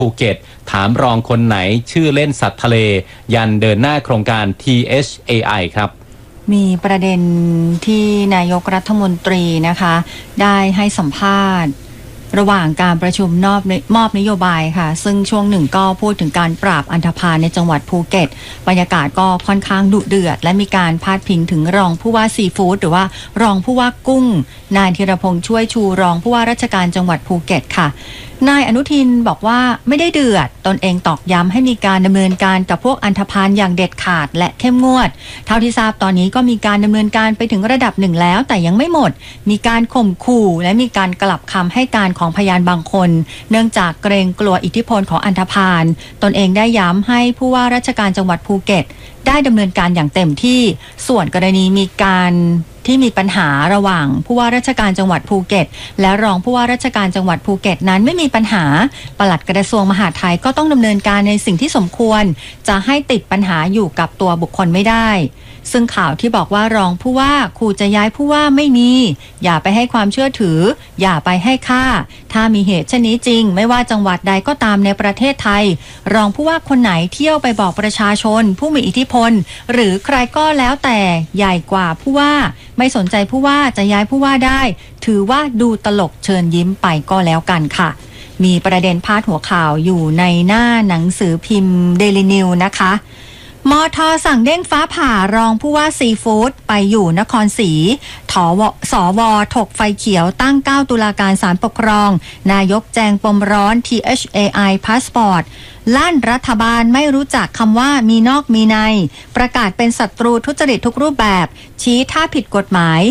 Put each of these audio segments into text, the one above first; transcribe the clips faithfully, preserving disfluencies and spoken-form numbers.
ภูเก็ตถามรองคนไหนชื่อเล่นสัตว์ทะเลยันเดินหน้าโครงการ ที เอช เอ ไอ ครับมีประเด็นที่นายกรัฐมนตรีนะคะได้ให้สัมภาษณ์ระหว่างการประชุมนอบมอบนโยบายค่ะซึ่งช่วงหนึ่งก็พูดถึงการปราบอันธพาลในจังหวัดภูเก็ตบรรยากาศก็ค่อนข้างดุเดือดและมีการพาดพิงถึงรองผู้ว่าซีฟู้ดหรือว่ารองผู้ว่ากุ้งนายธีรพงษ์ช่วยชูรองผู้ว่าราชการจังหวัดภูเก็ตค่ะนายอนุทินบอกว่าไม่ได้เดือดตนเองตอกย้ำให้มีการดำเนินการกับพวกอันธพาลอย่างเด็ดขาดและเข้มงวดเท่าที่ทราบตอนนี้ก็มีการดำเนินการไปถึงระดับหนึ่งแล้วแต่ยังไม่หมดมีการข่มขู่และมีการกลับคำให้การของพยานบางคนเนื่องจากเกรงกลัวอิทธิพลของอันธพาลตนเองได้ย้ำให้ผู้ว่าราชการจังหวัดภูเก็ตได้ดำเนินการอย่างเต็มที่ส่วนกรณีมีการที่มีปัญหาระหว่างผู้ว่าราชการจังหวัดภูเก็ตและรองผู้ว่าราชการจังหวัดภูเก็ตนั้นไม่มีปัญหาปลัดกระทรวงมหาดไทยก็ต้องดำเนินการในสิ่งที่สมควรจะให้ติดปัญหาอยู่กับตัวบุคคลไม่ได้ซึ่งข่าวที่บอกว่ารองผู้ว่าขู่จะย้ายผู้ว่าไม่มีอย่าไปให้ความเชื่อถืออย่าไปให้ค่าถ้ามีเหตุเช่นนี้จริงไม่ว่าจังหวัดใดก็ตามในประเทศไทยรองผู้ว่าคนไหนเที่ยวไปบอกประชาชนผู้มีอิทธิพลหรือใครก็แล้วแต่ใหญ่กว่าผู้ว่าไม่สนใจผู้ว่าจะย้ายผู้ว่าได้ถือว่าดูตลกเชิญยิ้มไปก็แล้วกันค่ะมีประเด็นพาดหัวข่าวอยู่ในหน้าหนังสือพิมพ์ Daily News นะคะมท.สั่งเด้งฟ้าผ่ารองผู้ว่าซีฟู้ดไปอยู่นครศรีถวสวถกไฟเขียวตั้งเก้าตุลาการศาลปกครองนายกแจงปมร้อน ที เอช เอ ไอ Passport ลั่นรัฐบาลไม่รู้จักคำว่ามีนอกมีในประกาศเป็นศัตรูทุจริตทุกรูปแบบชี้ถ้าผิดกฎหมาย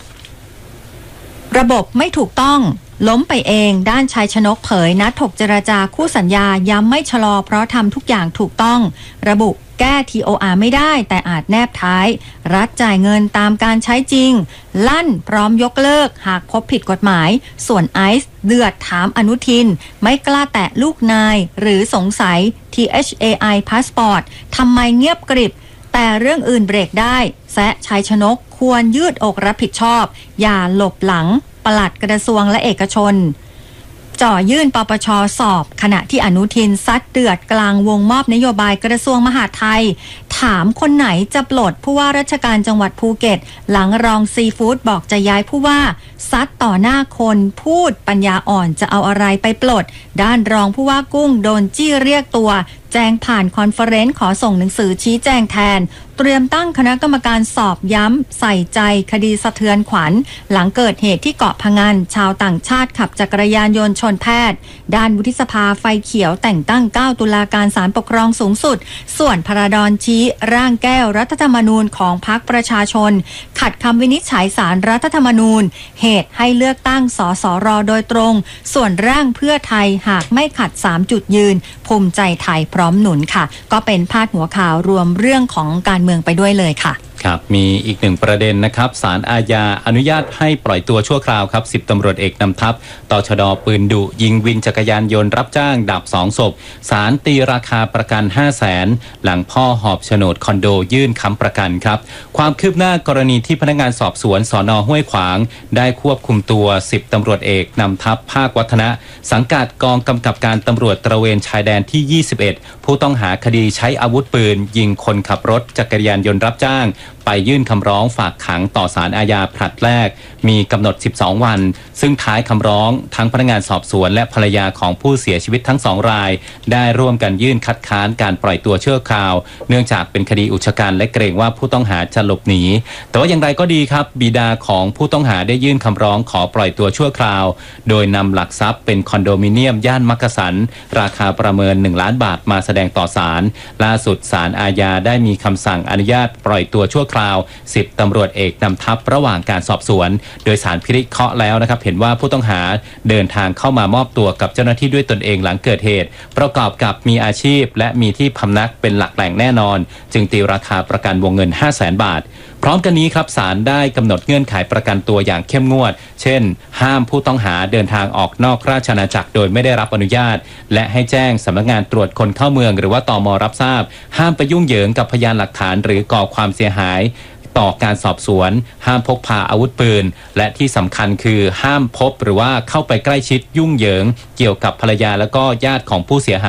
ระบบไม่ถูกต้องล้มไปเองด้านชัยชนกเผยนัดถกเจรจาคู่สัญญาย้ำไม่ชะลอเพราะทำทุกอย่างถูกต้องระบุแก้ ที โอ อาร์ ไม่ได้แต่อาจแนบท้ายรัฐจ่ายเงินตามการใช้จริงลั่นพร้อมยกเลิกหากพบผิดกฎหมายส่วนไอซ์เดือดถามอนุทินไม่กล้าแตะลูกนายหรือสงสัย ที เอช เอ ไอ Passport ทำไมเงียบกริบแต่เรื่องอื่นเบรกได้แซะชัยชนกควรยืดอกรับผิดชอบอย่าหลบหลังปลัดกระทรวงและเอกชนจ่อยื่นปปช.สอบขณะที่อนุทินซัดเดือดกลางวงมอบนโยบายกระทรวงมหาดไทยถามคนไหนจะปลดผู้ว่าราชการจังหวัดภูเก็ตหลังรองซีฟู้ดบอกจะย้ายผู้ว่าซัดต่อหน้าคนพูดปัญญาอ่อนจะเอาอะไรไปปลดด้านรองผู้ว่ากุ้งโดนจี้เรียกตัวแจ้งผ่านคอนเฟอเรนซ์ขอส่งหนังสือชี้แจงแทนเตรียมตั้งคณะกรรมการสอบย้ำใส่ใจคดีสะเทือนขวัญหลังเกิดเหตุที่เกาะพะงันชาวต่างชาติขับจักรยานยนต์ชนแพทย์ด้านวุฒิสภาไฟเขียวแต่งตั้งเก้าตุลาการศาลปกครองสูงสุดส่วนพระดอนชี้ร่างแก้วรัฐธรรมนูญของพรรคประชาชนขัดคำวินิจฉัยศาลรัฐธรรมนูญเหตุให้เลือกตั้งสสรโดยตรงส่วนร่างเพื่อไทยหากไม่ขัดสามจุดยืนภูมิใจไทยพร้อมหนุนค่ะก็เป็นพาดหัวข่าวรวมเรื่องของการเมืองไปด้วยเลยค่ะครับมีอีกหนึ่งประเด็นนะครับศาลอาญาอนุญาตให้ปล่อยตัวชั่วคราวครับสิบตำรวจเอกนำทัพตชด.ปืนดุยิงวินจักรยานยนต์รับจ้างดับสองศพศาลตีราคาประกัน ห้าแสน หลังพ่อหอบโฉนดคอนโดยื่นค้ำประกันครับความคืบหน้ากรณีที่พนักงานสอบสวนสน.ห้วยขวางได้ควบคุมตัวสิบตำรวจเอกนำทัพภาควัฒนะสังกัดกองกำกับการตำรวจตระเวนชายแดนที่ยี่สิบเอ็ดผู้ต้องหาคดีใช้อาวุธปืนยิงคนขับรถจักรยานยนต์รับจ้างไปยื่นคำร้องฝากขังต่อศาลอาญาผลัดแรกมีกำหนดสิบสองวันซึ่งท้ายคำร้องทั้งพนักงานสอบสวนและภรรยาของผู้เสียชีวิตทั้งสองรายได้ร่วมกันยื่นคัดค้านการปล่อยตัวชั่วคราวเนื่องจากเป็นคดีอุกชะกันและเกรงว่าผู้ต้องหาจะหลบหนีแต่ว่าอย่างไรก็ดีครับบิดาของผู้ต้องหาได้ยื่นคำร้องขอปล่อยตัวชั่วคราวโดยนำหลักทรัพย์เป็นคอนโดมิเนียมย่านมักกะสันราคาประเมินหนึ่งล้านบาทมาแสดงต่อศาลล่าสุดศาลอาญาได้มีคำสั่งอนุญาตปล่อยตัวชั่วคราวสิบตำรวจเอกนำทัพระหว่างการสอบสวนโดยศาลพิเคราะห์แล้วนะครับเห็นว่าผู้ต้องหาเดินทางเข้ามามอบตัวกับเจ้าหน้าที่ด้วยตนเองหลังเกิดเหตุประกอบกับมีอาชีพและมีที่พำนักเป็นหลักแหล่งแน่นอนจึงตีราคาประกันวงเงิน ห้าแสน บาทพร้อมกันนี้ครับศาลได้กำหนดเงื่อนไขประกันตัวอย่างเข้มงวดเช่นห้ามผู้ต้องหาเดินทางออกนอกราชอาณาจักรโดยไม่ได้รับอนุญาตและให้แจ้งสำนักงานตรวจคนเข้าเมืองหรือว่าตม.รับทราบห้ามไปยุ่งเหยิงกับพยานหลักฐานหรือก่อความเสียหายต่อการสอบสวนห้ามพกพาอาวุธปืนและที่สำคัญคือห้ามพบหรือว่าเข้าไปใกล้ชิดยุ่งเหยิงเกี่ยวกับภรรยาและก็ญาติของผู้เสียหาย